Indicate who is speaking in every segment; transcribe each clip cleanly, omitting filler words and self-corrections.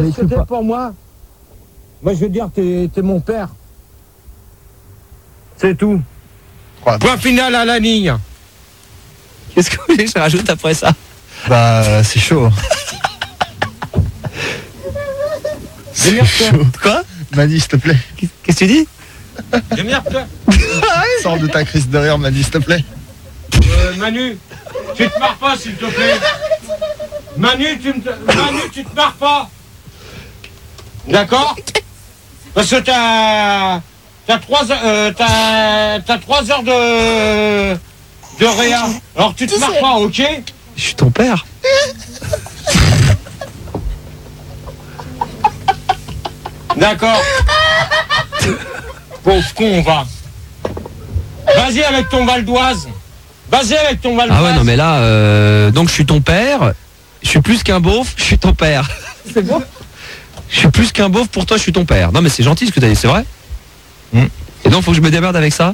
Speaker 1: C'était pour moi. Moi, je veux dire, t'es mon père. C'est tout. Point final à la ligne.
Speaker 2: Qu'est-ce que vous voulez que je rajoute après ça?
Speaker 3: Bah, c'est chaud.
Speaker 1: Démerde-toi.
Speaker 2: Quoi?
Speaker 3: Manu, s'il te plaît.
Speaker 2: Qu'est-ce que tu dis?
Speaker 1: Démerde-toi.
Speaker 3: Sors de ta crise de rire, Manu, s'il te plaît.
Speaker 1: Manu, tu te marres pas, s'il te plaît. Manu, tu te marres pas. D'accord? Parce que t'as 3 heures de réa. Alors tu te marres pas, ok?
Speaker 2: Je suis ton père.
Speaker 1: D'accord. Pauvre con, va. Vas-y avec ton Val d'Oise. Vas-y avec ton Val d'Oise.
Speaker 2: Ah ouais, non mais là, donc je suis ton père. Je suis plus qu'un beauf, je suis ton père.
Speaker 1: C'est bon?
Speaker 2: Je suis plus qu'un beauf, pour toi je suis ton père. Non mais c'est gentil ce que t'as dit, c'est vrai? Et donc faut que je me démerde avec ça?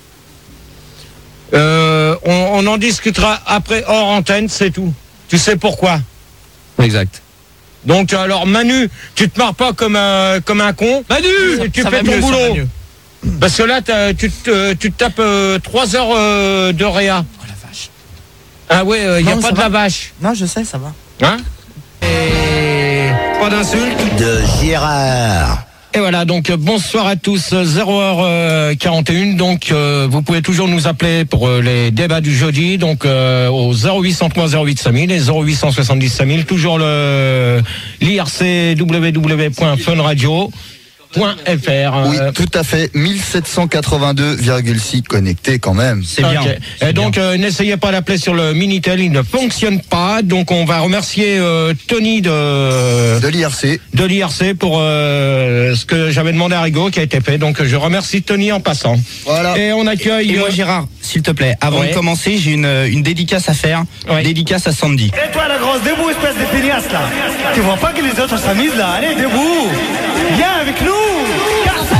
Speaker 1: On en discutera après hors antenne, c'est tout. Tu sais pourquoi?
Speaker 2: Exact.
Speaker 1: Donc alors Manu, tu te marres pas comme un con.
Speaker 2: Manu,
Speaker 1: tu
Speaker 2: ça
Speaker 1: fais
Speaker 2: va
Speaker 1: ton
Speaker 2: mieux, ça va
Speaker 1: boulot.
Speaker 2: mieux.
Speaker 1: Parce que là tu te tapes 3 heures de réa.
Speaker 4: Oh la vache.
Speaker 1: Ah ouais, il n'y a
Speaker 4: Non,
Speaker 1: pas
Speaker 4: ça
Speaker 1: de
Speaker 4: va.
Speaker 1: lavage.
Speaker 4: Non, je sais, ça va.
Speaker 1: Hein? Et pas d'insultes.
Speaker 5: De Gérard.
Speaker 1: Et voilà, donc bonsoir à tous, 0h41, donc vous pouvez toujours nous appeler pour les débats du jeudi, donc au 0803 08 5000 et 0870 5000, toujours le l'IRC www.funradio.fr.
Speaker 3: Oui, tout à fait. 1782,6 connectés quand même.
Speaker 2: C'est bien.
Speaker 1: Ok. Et donc n'essayez pas d'appeler sur le Minitel, il ne fonctionne pas. Donc on va remercier Tony de l'IRC pour ce que j'avais demandé à Rigaud qui a été fait. Donc je remercie Tony en passant.
Speaker 3: Voilà.
Speaker 1: Et on accueille
Speaker 4: Et moi, Gérard, s'il te plaît, avant
Speaker 1: Ouais.
Speaker 4: de commencer, j'ai une dédicace à faire.
Speaker 1: Ouais.
Speaker 4: Dédicace à Sandy.
Speaker 6: Et toi la grosse, debout espèce de feignasse là. Tu vois pas que les autres s'amusent là? Allez, debout. Viens avec nous.